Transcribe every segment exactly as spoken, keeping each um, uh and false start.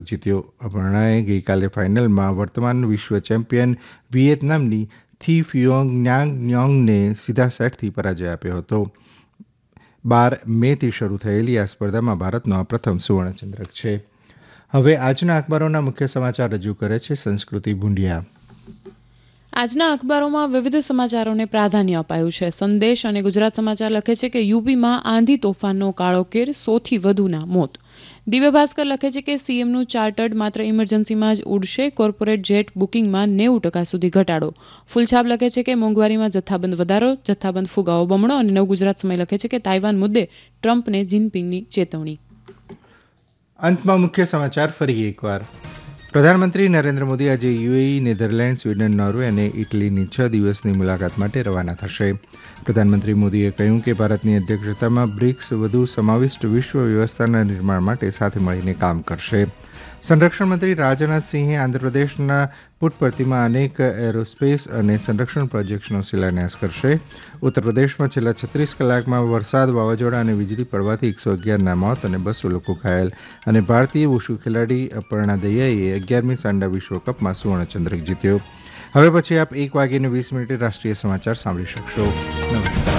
જીત્યો. અપર્ણાએ ગઈકાલે ફાઇનલમાં વર્તમાન વિશ્વ ચેમ્પિયન વિયેતનામની થી ફિયોંગ ન્યાંગ ન્યોંગને સીધા સેટથી પરાજય આપ્યો હતો. બાર મેથી શરૂ થયેલી આ સ્પર્ધામાં ભારતનો આ પ્રથમ સુવર્ણચંદ્રક છે. હવે આજના અખબારોના મુખ્ય સમાચાર રજૂ કરે છે સંસ્કૃતિ ભૂંડિયા. આજના અખબારોમાં વિવિધ સમાચારોને પ્રાધાન્ય અપાયું છે. સંદેશ અને ગુજરાત સમાચાર લખે છે કે યુપીમાં આંધી તોફાનનો કાળો કેર, સોથી વધુના મોત. દિવ્ય ભાસ્કર લખે છે કે સીએમનું ચાર્ટર્ડ માત્ર ઇમરજન્સીમાં જ ઉડશે, કોર્પોરેટ જેટ બુકિંગમાં નેવું ટકા સુધી ઘટાડો. ફૂલછાપ લખે છે કે મોંઘવારીમાં જથ્થાબંધ વધારો, જથ્થાબંધ ફુગાવો બમણો. અને નવગુજરાત સમય લખે છે કે તાઇવાન મુદ્દે ટ્રમ્પને જિનપિંગની ચેતવણી. અંતમાં મુખ્ય સમાચાર ફરી એકવાર. પ્રધાનમંત્રી નરેન્દ્ર મોદી આજે યુએઈ, નેધરલેન્ડ, સ્વીડન, નોર્વે અને ઇટલીની છ દિવસની મુલાકાત માટે રવાના થશે. પ્રધાનમંત્રી મોદીએ કહ્યું કે ભારતની અધ્યક્ષતામાં બ્રિક્સ વધુ સમાવિષ્ટ વિશ્વ વ્યવસ્થાના નિર્માણ માટે સાથે મળીને કામ કરશે. સંરક્ષણ મંત્રી રાજનાથસિંહે આંધ્રપ્રદેશના પુટ્ટપર્તીમાં અનેક એરોસ્પેસ અને સંરક્ષણ પ્રોજેક્ટ્સનો શિલાન્યાસ કરશે. ઉત્તરપ્રદેશમાં છેલ્લા છત્રીસ કલાકમાં વરસાદ, વાવાઝોડા અને વીજળી પડવાથી એકસો અગિયારના મોત અને બસો લોકો ઘાયલ. અને ભારતીય વુશુ ખેલાડી અપર્ણા દહિયાએ અગિયારમી સાન્ડા વિશ્વકપમાં સુવર્ણચંદ્રક જીત્યો. હવે પછી આપ એક વાગીને વીસ મિનિટે રાષ્ટ્રીય સમાચાર સાંભળી શકશો. નમસ્કાર.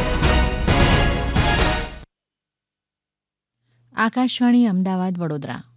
આકાશવાણી અમદાવાદ વડોદરા